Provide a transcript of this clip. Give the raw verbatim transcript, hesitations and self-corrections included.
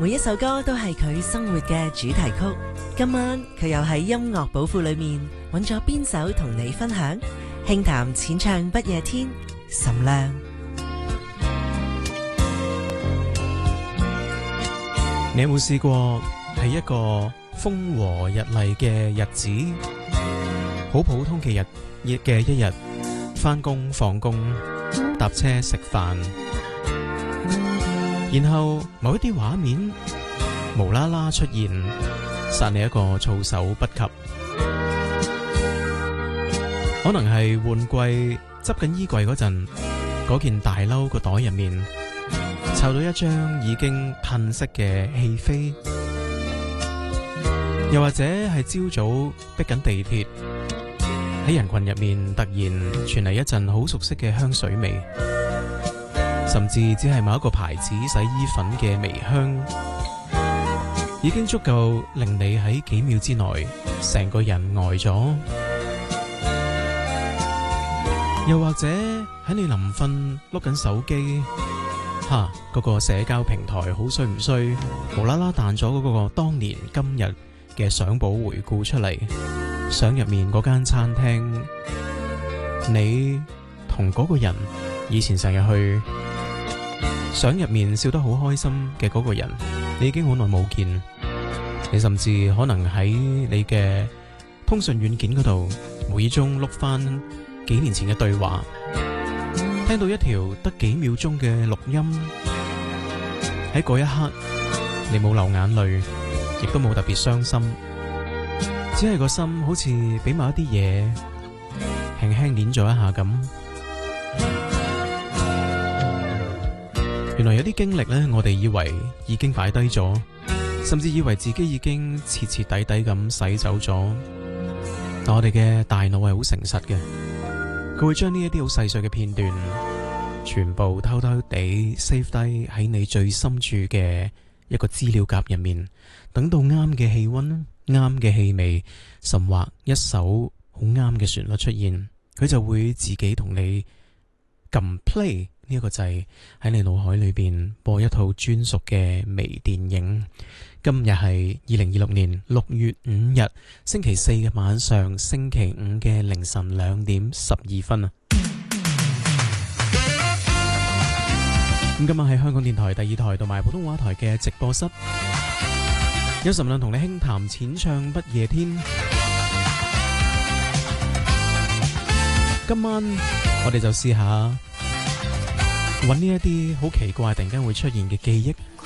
每一首歌都係佢生活嘅主題曲。今晚佢又喺音樂寶庫裏面揾咗邊首同你分享？輕談淺唱不夜天，岑亮。 你有冇試過係一個風和日麗嘅日子，好普通嘅日嘅一日，返工放工搭車食飯，然後某一啲畫面無啦啦出現，殺你一個措手不及。可能係換季執緊衣櫃嗰陣，嗰件大褸個袋入面湊到一張已經褪色嘅戲飛，又或者係朝早逼緊地鐵，喺人群入面突然傳嚟一陣好熟悉嘅香水味，甚至只係某一個牌子洗衣粉嘅微香，已經足夠令你喺幾秒之內成個人呆咗。又或者喺你臨瞓碌緊手機，吓嗰個社交平台好衰唔衰，無啦啦彈咗嗰個當年今日嘅相簿回顧出嚟，相入面嗰間餐廳，你同嗰個人以前成日去，相入面笑得好開心嘅嗰個人，你已經好耐冇見。你甚至可能喺你嘅通訊軟件嗰度無意中碌翻幾年前嘅對話，聽到一條得幾秒鐘嘅錄音，喺嗰一刻你冇流眼淚，亦都冇特別傷心，只係個心好似俾某一啲嘢輕輕捏咗一下咁。原來有啲經歷呢，我哋以為已經擺低咗，甚至以為自己已經徹徹底底咁洗走咗，但我哋嘅大腦係好誠實嘅，佢會將呢一啲好細碎嘅片段全部偷偷地 save 低喺你最深處嘅一個資料夾入面，等到啱嘅氣溫、啱嘅氣味，甚或一首好啱嘅旋律出現，佢就會自己同你撳 play 呢一個掣，喺你腦海裏邊播一套專屬嘅微電影。今日係二零二六年六月五日星期四嘅晚上，星期五嘅凌晨兩點十二分啊！咁今晚喺香港電台第二台同埋普通話台嘅直播室，有岑亮同你輕談淺唱不夜天。今晚我哋就試下揾呢一啲好奇怪突然間會出現嘅記憶。